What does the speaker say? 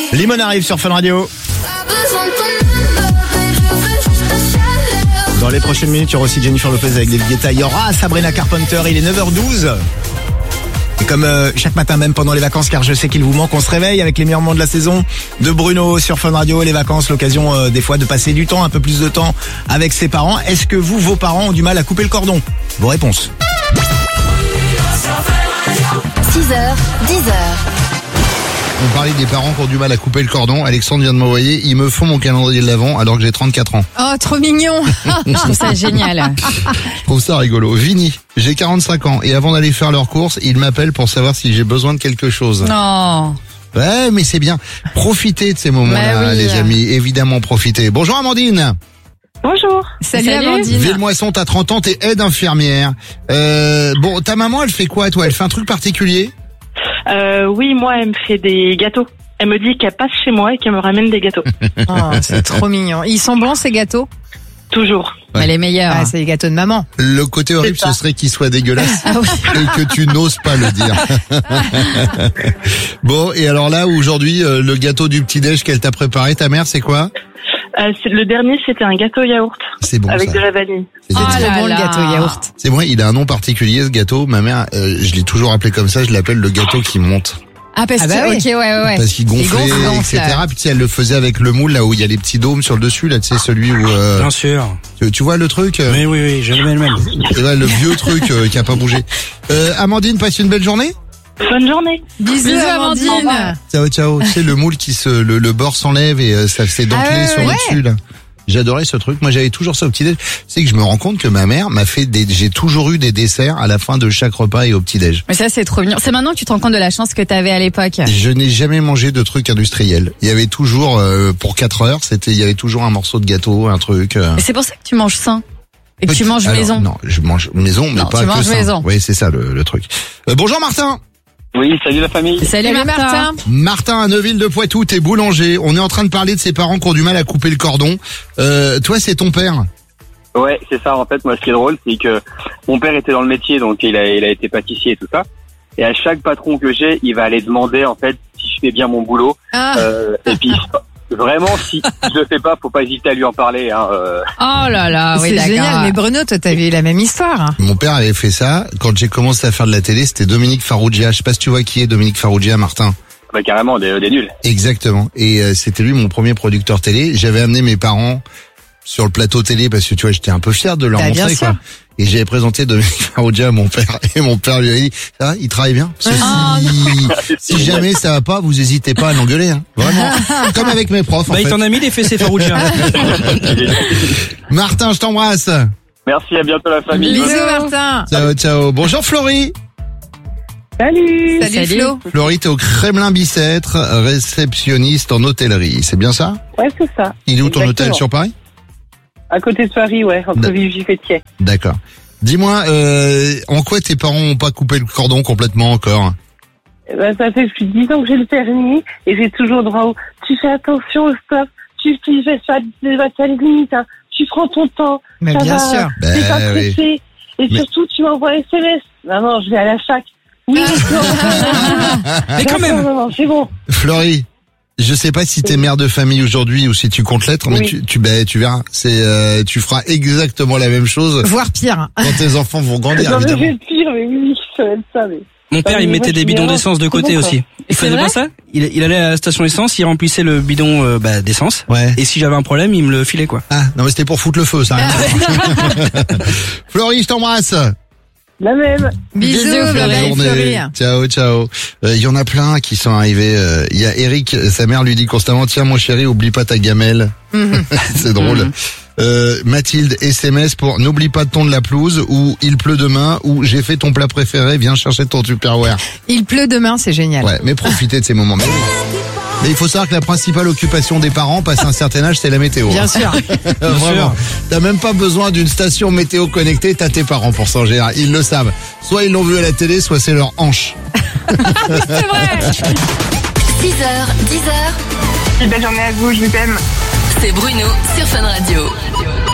Limon arrive sur Fun Radio. Dans les prochaines minutes, il y aura aussi Jennifer Lopez avec David Guetta. Il y aura Sabrina Carpenter. Il est 9h12. Et comme chaque matin, même pendant les vacances, car je sais qu'il vous manque, on se réveille avec les meilleurs moments de la saison de Bruno sur Fun Radio. Les vacances, l'occasion des fois de passer du temps, un peu plus de temps avec ses parents. Est-ce que vous, vos parents, ont du mal à couper le cordon? Vos réponses. 6h, 10h. On parlait des parents qui ont du mal à couper le cordon. Alexandre vient de m'envoyer, ils me font mon calendrier de l'Avent alors que j'ai 34 ans. Oh, trop mignon. Je trouve ça génial. Je trouve ça rigolo. Vini, j'ai 45 ans et avant d'aller faire leurs courses, ils m'appellent pour savoir si j'ai besoin de quelque chose. Non. Ouais, mais c'est bien. Profitez de ces moments-là, Bah oui. les amis. Évidemment, profitez. Bonjour Amandine. Bonjour. Salut. Amandine. Villemoisson, t'as 30 ans, t'es aide infirmière. Bon, ta maman, elle fait quoi, toi? Elle fait un truc particulier? Oui, moi, elle me fait des gâteaux. Elle me dit qu'elle passe chez moi et qu'elle me ramène des gâteaux. Oh, c'est trop mignon. Ils sont bons, ces gâteaux? Toujours. Ouais. Mais les meilleurs. Ah, c'est les gâteaux de maman. Le côté horrible, C'est ça. ce serait qu'il soit dégueulasse Ah oui. et que tu n'oses pas le dire. Bon, et alors là, aujourd'hui, le gâteau du petit-déj qu'elle t'a préparé, ta mère, c'est quoi? Le dernier, c'était un gâteau yaourt C'est bon, avec ça. de la vanille. C'est Oh très là bon. Bon, le là. gâteau yaourt. C'est vrai, il a un nom particulier, ce gâteau. Ma mère, je l'ai toujours appelé comme ça, je l'appelle le gâteau qui monte. Ah, parce Ah que, bah oui. ok, ouais. Parce qu'il gonflait, Il gonfle, etc. Puis tu sais, elle le faisait avec le moule, là où il y a les petits dômes sur le dessus, là, tu sais, celui où... Bien sûr. tu vois le truc Mais oui, j'ai le même. C'est vrai, le vieux truc qui a pas bougé. Amandine, passe une belle journée. Bonne journée. Bisous, Amandine. Ciao, ciao. Tu sais, le moule qui le bord s'enlève et ça s'est dentelé Ah ouais, sur le ouais. dessus, là. J'adorais ce truc. Moi, j'avais toujours ça au petit-déj. C'est que je me rends compte que ma mère m'a fait j'ai toujours eu des desserts à la fin de chaque repas et au petit-déj. Mais ça, c'est trop mignon. C'est maintenant que tu te rends compte de la chance que t'avais à l'époque. Je n'ai jamais mangé de trucs industriels. Il y avait toujours, pour 4 heures, il y avait toujours un morceau de gâteau, un truc. Mais c'est pour ça que tu manges sain. Et que tu manges Alors, maison. Non, je mange maison, mais Non, pas tu que manges ça. maison. Oui, c'est ça le truc. Bonjour Martin. Oui, salut la famille. Salut, Martin. Martin à Neuville-de-Poitou, t'es boulanger. On est en train de parler de ses parents qui ont du mal à couper le cordon. Toi, c'est ton père. Ouais, c'est ça. En fait, moi, ce qui est drôle, c'est que mon père était dans le métier, donc il a été pâtissier et tout ça. Et à chaque patron que j'ai, il va aller demander, en fait, si je fais bien mon boulot. Ah. Et puis, vraiment, si je le fais pas, faut pas hésiter à lui en parler. Hein, Oh là là, oui, C'est d'accord. génial. Mais Bruno, toi, t'as vu la même histoire. Hein. Mon père avait fait ça. Quand j'ai commencé à faire de la télé, c'était Dominique Farrugia. Je sais pas si tu vois qui est Dominique Farrugia, Martin. Bah, carrément, des nuls. Exactement. Et c'était lui mon premier producteur télé. J'avais amené mes parents sur le plateau télé parce que tu vois, j'étais un peu fier de leur Bah, bien montrer sûr. quoi. Et j'avais présenté Dominique Farrugia à mon père. Et mon père lui a dit, ça va, il travaille bien. Parce que si jamais ça va pas, vous hésitez pas à l'engueuler. Hein. Vraiment. Comme avec mes profs. En Bah, il fait. t'en a mis des fessées Farouja. Martin, je t'embrasse. Merci, à bientôt la famille. Bisous. Martin. Ciao, ciao. Bonjour Florie. Salut. Salut, Salut. Flo. Florie, t'es au Kremlin Bicêtre, réceptionniste en hôtellerie. C'est bien ça? Ouais, c'est ça. Il est où ton Exactement. hôtel sur Paris? À côté de Paris, ouais, entre D'accord. Villejuif-et-Thiers. D'accord. Dis-moi, en quoi tes parents ont pas coupé le cordon complètement encore? Ben, ça fait plus de 10 ans que j'ai le permis et j'ai toujours droit au tu fais attention au stop, tu fais ça à la limite, hein. Tu prends ton temps, Mais ça bien va, sûr. t'es pas Ben oui. pressé. Et Mais- surtout, tu m'envoies SMS. Non, je vais à la fac. Oui, Mais quand même. non, c'est bon. Florie, je sais pas si t'es mère de famille aujourd'hui ou si tu comptes l'être, mais Oui. tu verras. Tu feras exactement la même chose Voire pire. quand tes enfants vont grandir, Non, mais je évidemment. vais le dire, mais oui, ça va être ça, mais... Mon père, mais il moi, mettait je des suis bidons bien, d'essence de c'est côté bon, quoi. aussi. Il C'est faisait vrai pas ça? Il allait à la station essence, il remplissait le bidon d'essence. Ouais. Et si j'avais un problème, il me le filait quoi. Ah, non mais c'était pour foutre le feu, ça. Florie, je t'embrasse. La même. Bisous, Belle bye, journée. Florie. Ciao, ciao. Il y en a plein qui sont arrivés. Il y a Eric, sa mère lui dit constamment, tiens mon chéri, oublie pas ta gamelle. C'est drôle. Mathilde, SMS pour n'oublie pas de ton de la pelouse, ou il pleut demain, ou j'ai fait ton plat préféré, viens chercher ton Tupperware. Il pleut demain, c'est génial. Ouais, mais profitez de ces moments. Mais il faut savoir que la principale occupation des parents, passé un certain âge, c'est la météo. Bien sûr. Vraiment. T'as même pas besoin d'une station météo connectée, t'as tes parents pour s'en gérer. Ils le savent. Soit ils l'ont vu à la télé, soit c'est leur hanche. 6h, 10h. Belle journée à vous, je vous aime. C'est Bruno sur Fun Radio.